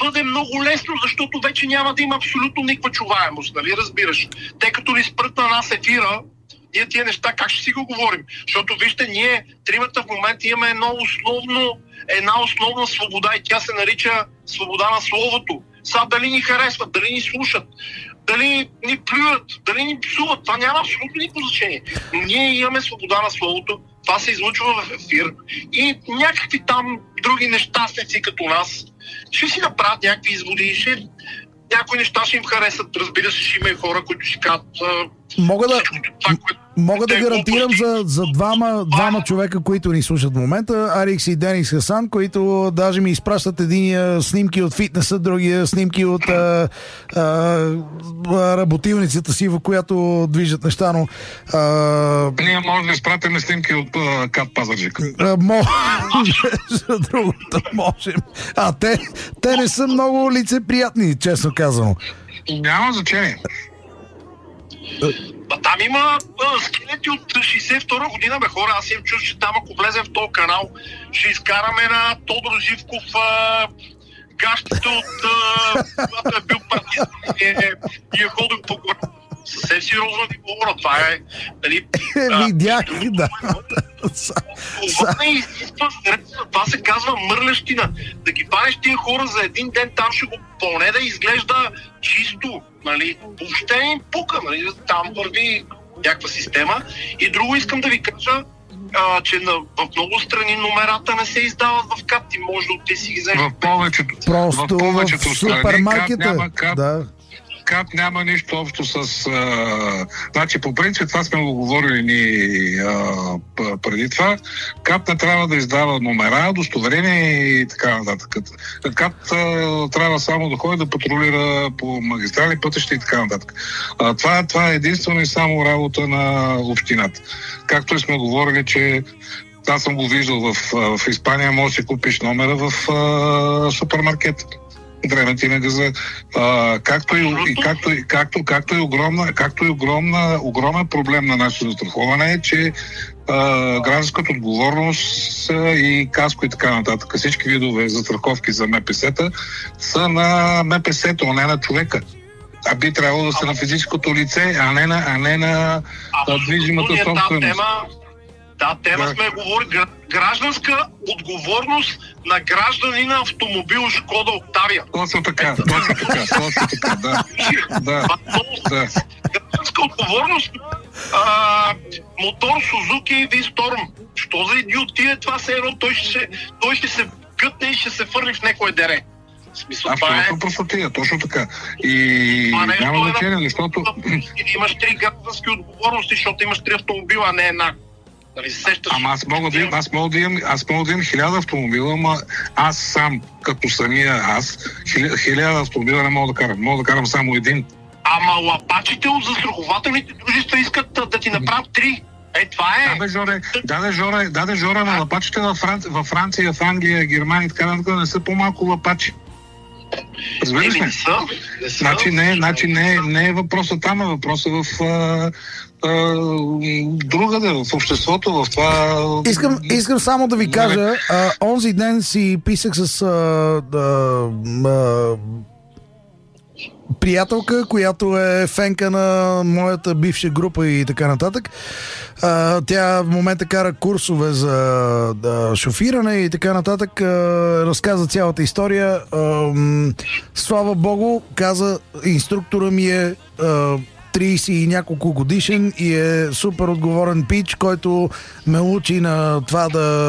бъде много лесно, защото вече няма да има абсолютно никаква чуваемост, нали разбираш? Тъй като ни спрат на нас ефира, ние тия неща как ще си го говорим? Защото вижте, ние тримата в момента имаме една основна свобода и тя се нарича свобода на словото. Сега дали ни харесват, дали ни слушат, дали ни плюят, дали ни псуват, това няма абсолютно никакво значение. Но ние имаме свобода на словото, това се излъчва в ефир и някакви там други нещастници като нас ще си направят някакви изводи, някои неща ще им харесат, разбира се, ще има и хора, които ще кажат... Мога да гарантирам за двама човека, които ни слушат в момента, Арикс и Денис Хасан, които даже ми изпращат единия снимки от фитнеса, другия снимки от работилницата си, в която движат неща, но... Ние може да изпратим снимки от Кат Пазарджик. За другото можем. Те не са много лицеприятни, честно казано. Няма значение. Там има скелети от 62 година, бе хора. Аз им чуш, че там ако влезем в този канал, ще изкараме на Тодор Живков гащите от когато е бил партист и е ходил по горе. Съвсем сериозно ви говоря. Това е... Видях, да. Това се казва мърлещина. Да ги панеш тия хора за един ден, там ще го поне да изглежда чисто. Нали? Въобще им пука. Нали? Там върви някаква система. И друго искам да ви кажа, че в много страни номерата не се издават в КАТ. Ти може да ти си ги вземеш. В повечето супермаркета. Да. КАТ няма нищо общо с... Значи, по принцип, това сме го говорили ни преди това. КАТ не трябва да издава номера, удостоверения и така нататък. КАТ трябва само да ходи да патрулира по магистрали, пътища и така нататък. Това е единствено и само работа на общината. Както и сме говорили, че аз съм го виждал в Испания, може да си купиш номера в супермаркета. Древен магазин. Както и огромен проблем на нашето застраховане е, че гражданската отговорност и каско и така нататък, всички видове застраховки за МПС-та са на МПС-то, а не на човека. А би трябвало да са на физическото лице, а не на движимата собственост. Тема сме говорили. Гражданска отговорност на граждани на автомобил Шкода Октавия. Точно така, да. Гражданска отговорност на мотор Сузуки V-Storm. Що за идиотия е това се едно? Той ще се гътне и ще се фърли в некое дере. Абсолютно простотия, точно така. И няма значение, защото... Имаш 3 граждански отговорности, защото имаш 3 автомобила, а не една. Ама аз мога да имам 1000 автомобила, ама аз сам, като самия аз, 1000 автомобила не мога да карам. Мога да карам само един. Ама лапачите от застрахователните дружества искат да ти направят 3. Това е. Да, Жоре, на лапачите във Франция, в Англия, Германия и така нататък не са по-малко лапачи. Разбираш ли? Значи не е въпросът там, е въпросът в другаде, в обществото, в това... Искам само да ви кажа, онзи ден си писах с приятелка, която е фенка на моята бивша група и така нататък. Тя в момента кара курсове за шофиране и така нататък. Разказа цялата история. Слава Богу, каза, инструктора ми е 30 и няколко годишен и е супер отговорен пич, който ме учи на това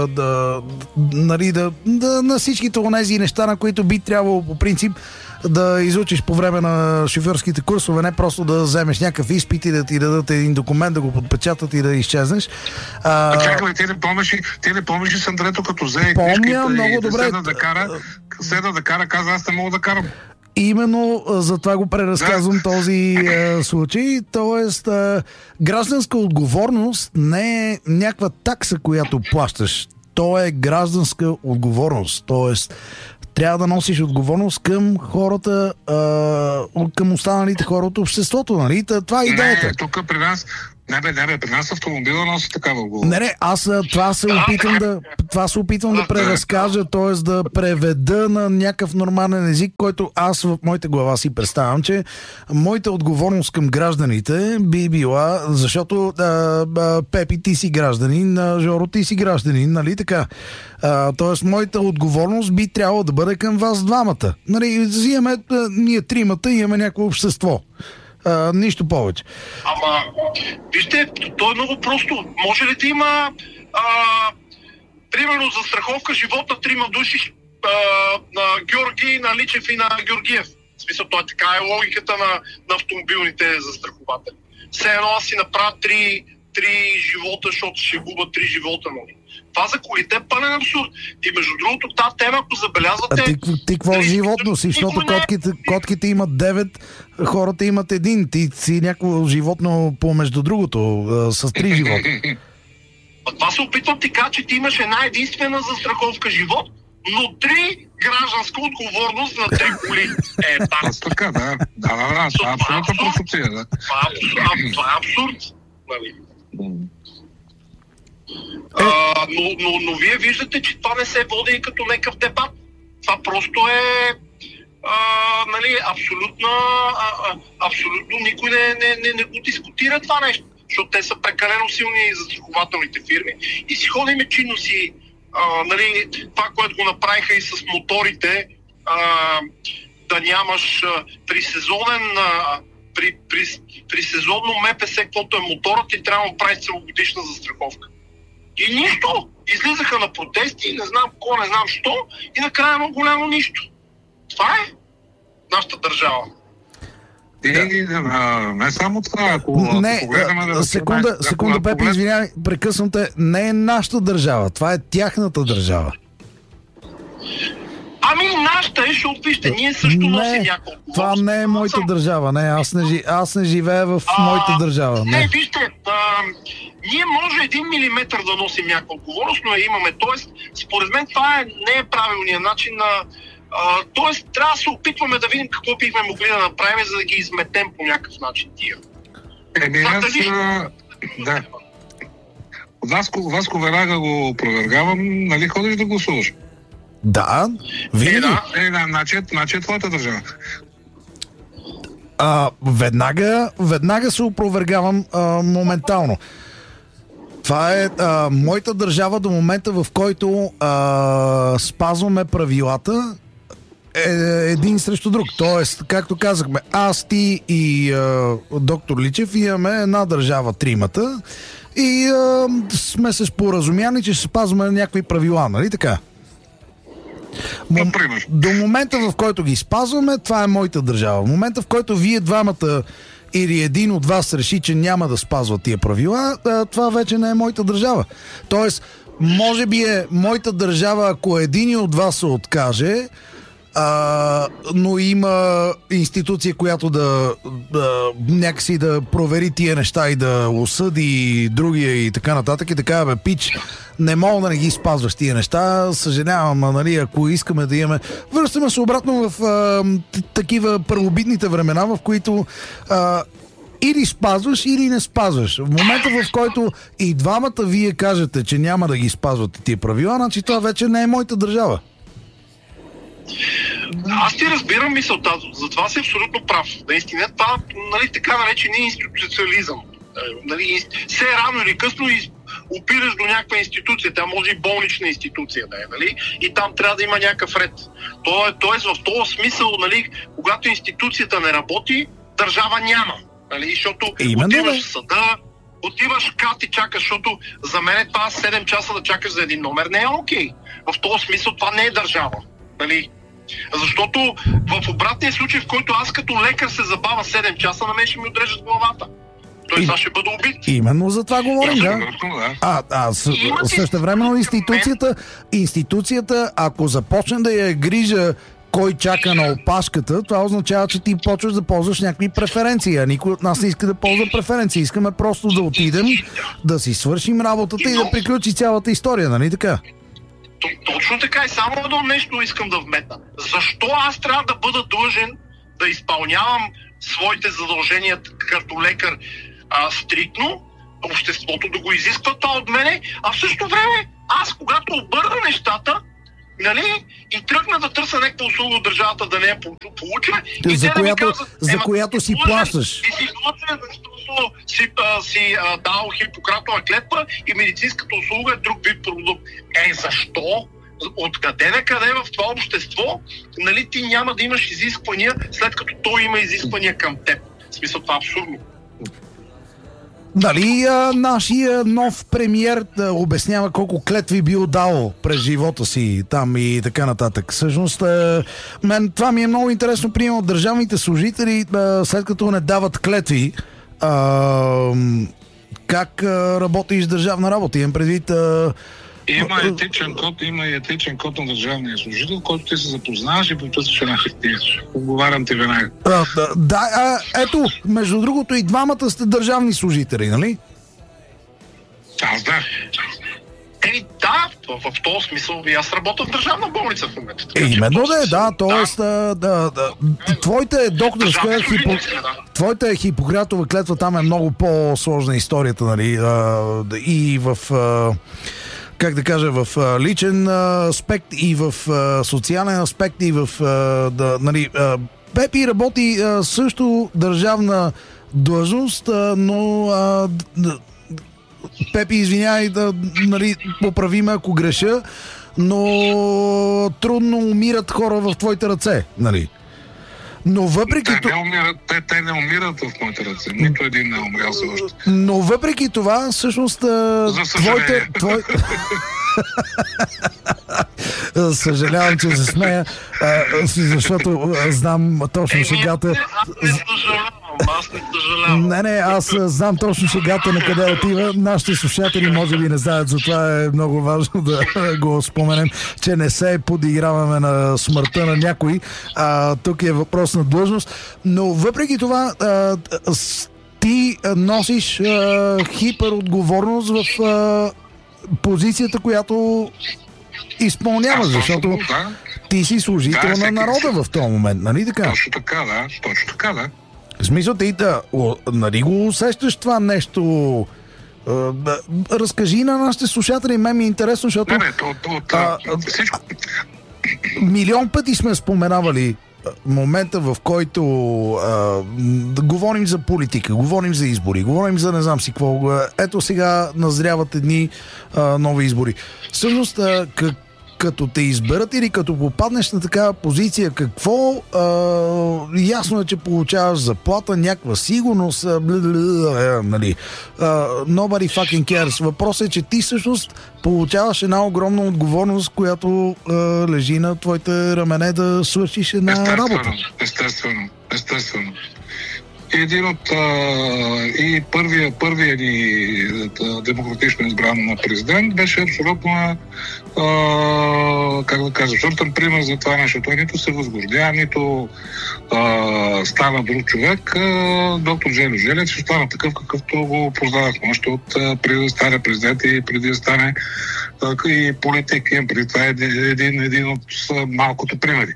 на всичките онези неща, на които би трябвало по принцип да изучиш по време на шофьорските курсове, не просто да вземеш някакъв изпит и да ти дадат един документ, да го подпечатат и да изчезнеш. Чакай, ти не помниш ли с Андрето, като взе книжката много добре. Седна да кара, каза, аз не мога да карам. Именно за това го преразказвам този случай. Тоест, гражданска отговорност не е някаква такса, която плащаш. То е гражданска отговорност. Тоест, трябва да носиш отговорност към хората, към останалите хора от обществото, нали? Това е идеята. Не, тук Не бе, при нас автомобила носи такава отговорност. Не, аз това се опитвам да преразкажа, т.е. да преведа на някакъв нормален език, който аз в моята глава си представям, че моята отговорност към гражданите би била, защото Пепи, ти си гражданин, Жоро, ти си гражданин, нали така? Т.е. моята отговорност би трябвало да бъде към вас двамата. Нали, ние тримата имаме някакво общество. Нищо повече. Ама, вижте, то е много просто. Може ли да има примерно за страховка живота трима души на Георги, на Личев и на Георгиев? В смисъл, това така е логиката на автомобилните застрахователи. Все едно аз си направя три живота, защото ще губят 3 живота, нали? Това за колите е пълен абсурд. И между другото, тази тема, ако забелязвате... Ти какво животно си? Защото котките имат 9, хората имат 1. Ти си някакво животно помежду другото, с 3 живота. Това се опитвам ти кажа, че ти имаш една единствена застраховка живот, но 3 гражданска отговорност на 3 коли. Аз така, да. Това е абсолютно просоция, да. Това е абсурд. Нали? Но вие виждате, че това не се води и като някакъв дебат. Това просто е нали, абсолютно никой не го дискутира това нещо, защото те са прекалено силни застрахователните фирми и си ходиме чинно си нали, това, което го направиха и с моторите, да нямаш при сезонно МПС, каквото е моторът, и трябва да правиш целогодишна застраховка. И нищо. Излизаха на протести, не знам кой, не знам що, и накрая има голямо нищо. Това е нашата държава. Не само това. Секунда, Пепи, извинявай, прекъсвам те. Не е нашата държава, това е тяхната държава. Ами нашата е, защото вижте, ние също носим няколко. Това не е моята държава, не, аз не живея в моята държава. Не, вижте, ние може 1 милиметър да носим някаква отговорност, но я имаме. Тоест, според мен това не е правилният начин на... Тоест, трябва да се опитваме да видим какво бихме могли да направим, за да ги изметем по някакъв начин тия. Да. Васко веднага го опровергавам, нали ходиш да гласуваш? Да, винаги. Значи е твоята държава. Веднага се опровергавам моментално. Това е моята държава до момента, в който спазваме правилата един срещу друг. Тоест, както казахме, аз, ти и доктор Личев имаме една държава, тримата, и сме се споразумяли, че ще спазваме някакви правила, нали така? До момента, в който ги спазваме, това е моята държава. В момента, в който вие двамата или един от вас реши, че няма да спазва тия правила, това вече не е моята държава. Тоест, може би е моята държава, ако един от вас се откаже, но има институция, която да някакси да провери тия неща и да осъди другия и така нататък, и така, бе, пич, не мога да не ги спазваш тия неща, съжалявам, нали, ако искаме да имаме... Връщаме се обратно в такива първобитните времена, в които или спазваш, или не спазваш. В момента, в който и двамата вие кажете, че няма да ги спазвате тия правила, значи това вече не е моята държава. Аз ти разбирам мисълта, затова си абсолютно прав. Наистина, това, нали, така наречения институциализъм. Нали, все рано или късно опираш до някаква институция, тя може и болнична институция да е, нали? И там трябва да има някакъв ред. Тоест в този смисъл, нали, когато институцията не работи, държава няма. Нали? Защото отиваш в съда, отиваш кат и чакаш, защото за мен това 7 часа да чакаш за един номер не е окей. В този смисъл това не е държава. Нали? Защото в обратния случай, в който аз като лекар се забавя 7 часа, на мен ще ми отрежат главата. Той сега ще бъде убит. Именно за това говорим, да. Същевременно институцията, ако започне да я грижа кой чака на опашката, това означава, че ти почваш да ползваш някакви преференции, а никой от нас не иска да ползва преференции. Искаме просто да отидем, да си свършим работата и да приключи цялата история, нали така? Точно така, и само едно нещо искам да вметна. Защо аз трябва да бъда длъжен да изпълнявам своите задължения като лекар стриктно, обществото да го изисква това от мене, а в същото време аз, когато обърна нещата, нали, и тръгна да търся някаква услуга от държавата да не я получа, и за която си плащаш. И си длъжен, защото си дал Хипократова клетва и медицинската услуга е друг вид продукт. Защо? Откъде на къде в това общество, нали, ти няма да имаш изисквания, след като той има изисквания към теб? В смисъл, това е абсурдно. Дали нашия нов премиер обяснява колко клетви бил дал през живота си там и така нататък. Всъщност, мен това ми е много интересно, примерно държавните служители, след като не дават клетви, как работиш държавна работа? Имам предвид... Има и етичен код на държавния служител, който ти се запознаваш и подписваш една хартия. Отговарям ти веднага. Ето, между другото и двамата сте държавни служители, нали? Аз да. Да, в този смисъл и аз работя в държавна болница в момента. Именно твоята докторска твоята Хипократова клетва там е много по-сложна историята, нали? И в... как да кажа, в личен аспект и в социален аспект и в... нали, Пепи работи също държавна длъжност, но Пепи, извинявай, нали, поправи ме ако греша, но трудно умират хора в твоите ръце, нали? Но въпреки това... Те не умират в моите ръце. Нито един не е умрял се още. Но въпреки това, всъщност... За съжаление. Съжалявам, че се смея, защото знам точно шегата. Аз не съжалявам. Не, аз знам точно шегата на къде отива. Нашите слушатели може би не знаят, затова е много важно да го споменем, че не се подиграваме на смъртта на някой. Тук е въпрос на длъжност. Но въпреки това, ти носиш хиперотговорност в позицията, която изпълняваш, защото ти си служител на народа в този момент, нали така? Точно така, да. В смисъл, ти нали го усещаш това нещо? Разкажи на нашите слушатели, мен ми е интересно, защото всичко... милион пъти сме споменавали момента, в който говорим за политика, говорим за избори, говорим за не знам си какво. Ето сега назряват едни нови избори. Всъщност, като те изберат или като попаднеш на такава позиция, какво? Ясно е, че получаваш заплата, някаква сигурност, нали. Nobody fucking cares. Въпросът е, че ти всъщност получаваш една огромна отговорност, която лежи на твоите рамене да свършиш една работа. Естествено. Един от и първия ни демократично избран на президент беше абсолютно как да кажа, абсолютен пример за това нещо. Той нито се възгордя, нито стана друг човек. Доктор Желю Желев ще стана такъв, какъвто го познавахме още от преди да стане президент и преди да стане и политик. Преди това е един от малкото примери.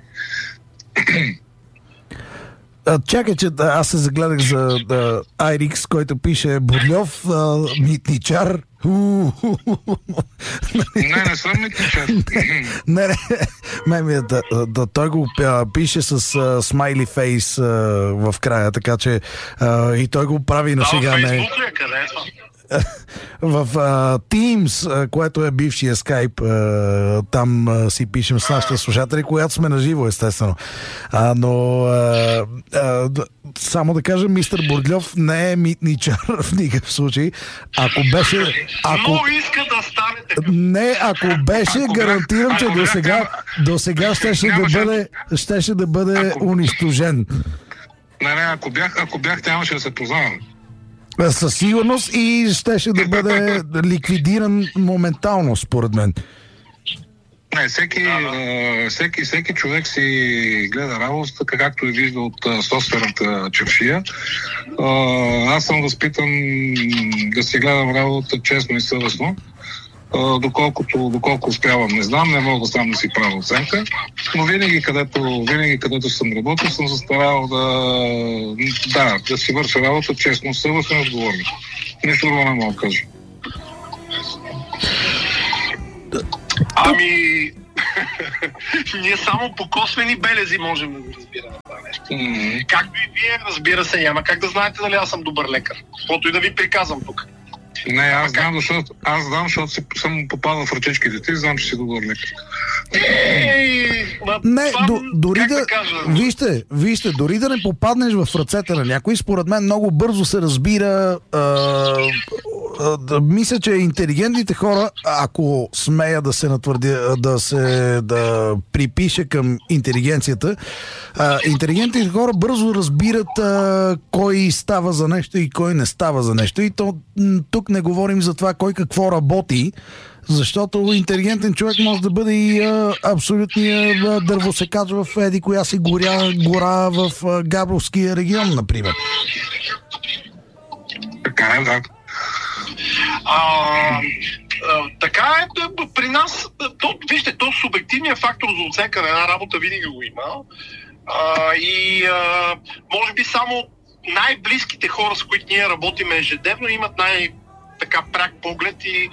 Чакай, че аз се загледах за Айрикс, който пише Бурльов, митничар. Не съм митничар. Не, той го пише с смайли фейс в края, така че и той го прави на сега. В Teams, което е бившия Skype, там си пишем с нашите слушатели, когато сме на живо, естествено. Но само да кажа, мистер Бурдлев не е митничар в никакъв случай. Ако беше... Много иска да станете. Не, ако беше, гарантирам, че до сега щеше да бъде унищожен. Не, ако бях, нямаше да се познавам. Със сигурност и щеше да бъде ликвидиран моментално, според мен. Не, всеки човек си гледа работата, както е вижда от собствената чевшия. Аз съм възпитан да си гледам работата честно и съвестно. Доколко успявам, не знам, не мога сам да си правя оценка, но винаги където съм работил, съм се старал да си върша работа честно, съвестно и отговорно. Нищо друго не мога да кажа. Ами, ние само по косвени белези можем да го разбираме това нещо. Както и вие, разбира се, няма как да знаете дали аз съм добър лекар. Каквото и да ви приказвам тук. Не, аз знам, защото съм попадал в ръчичките ти, знам, че си добър лекар. Не, дори да вижте, дори да не попаднеш в ръцете на някой, според мен много бързо се разбира. Мисля, че интелигентните хора, ако смея да се натвърдя, да припиша към интелигенцията, интелигентните хора бързо разбират кой става за нещо и кой не става за нещо. И тук не говорим за това кой какво работи, защото интелигентен човек може да бъде и абсолютния дървосекач в еди коя си гора в Габровския регион, например. Така е, да. Така е, при нас, вижте, то субективният фактор за оценка на една работа винаги го има. Може би само най-близките хора, с които ние работим ежедневно, имат така пряк поглед и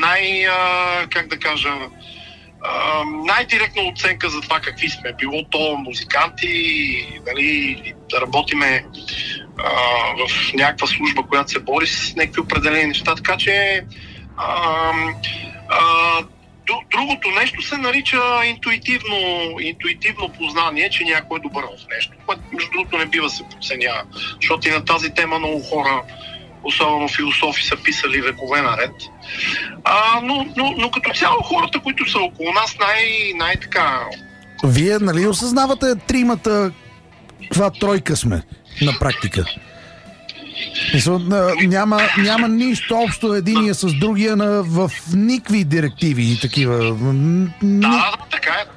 най-директна оценка за това какви сме. Било то музиканти, нали, да работиме в някаква служба, която се бори с някакви определени неща. Така че другото нещо се нарича интуитивно познание, че някой е добър в нещо. Което, между другото, не бива да се подценява. Защото и на тази тема много хора, особено философи, са писали векове наред. Но като цяло хората, които са около нас, най-така... Вие, нали, осъзнавате тримата каква тройка сме на практика? Няма нищо общо единия с другия в никакви директиви и такива. Да, така е.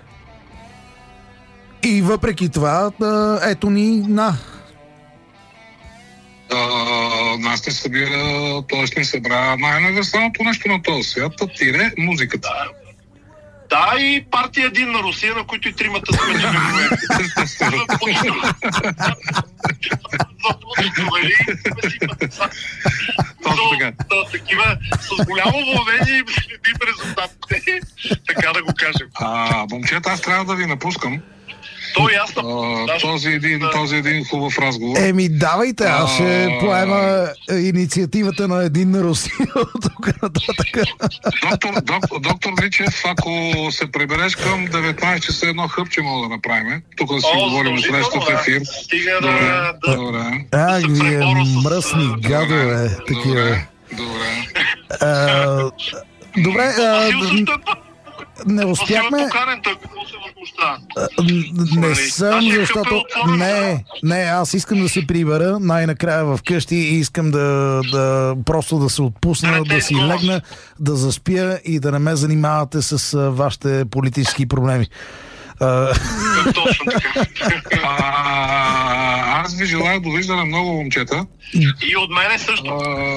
И въпреки това, ето ни нас не събира, т.е. не събра най-универсалното нещо на този свят, музиката. Да, и партия един на Русия, на които и тримата сме членове. Такива с голямо вълнение и следим резултатите, така да го кажем. Момчета, аз трябва да ви напускам. То е ясно. Този един хубав разговор. Давайте, аз ще поема инициативата на един на Русия от тук нататък. Доктор Вичев, ако се прибереш към 19 часа, едно хъпче мога да направим. Тук да си говорим срещу в ефир. Стига вие мръсни гадове. Такива. Добре. Не успяхме. Не съм, защото аз искам да се прибера най-накрая в къщи и искам да просто да се отпусна, да си легна, да заспя и да не ме занимавате с вашите политически проблеми. Точно така. Аз ви желая довиждане много, момчета. И от мене също.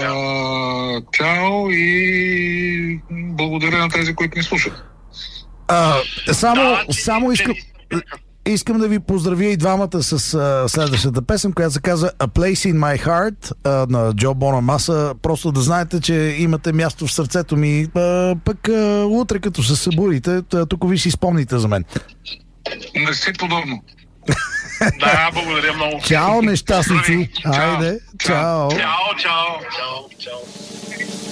Чао и благодаря на тези, които ни слушат. Само искам да ви поздравя и двамата с следващата песен, която се казва A Place in My Heart на Джо Бонамаса. Просто да знаете, че имате място в сърцето ми. Пък утре, като се събудите, тук ви си спомните за мен. Не си подобно. Да, благодаря много. Чао, нещастници. Айде, чао. Чао.